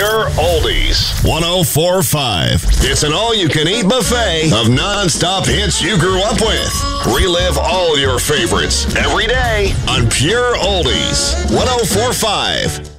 Pure Oldies 104.5. It's an all-you-can-eat buffet of non-stop hits you grew up with. Relive all your favorites every day on Pure Oldies 104.5.